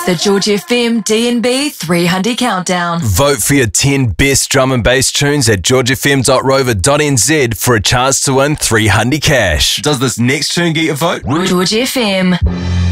It's the George FM DNB 300 Countdown. Vote for your 10 best drum and bass tunes at georgefm.rover.nz for a chance to win 300 cash. Does this next tune get your vote? George FM.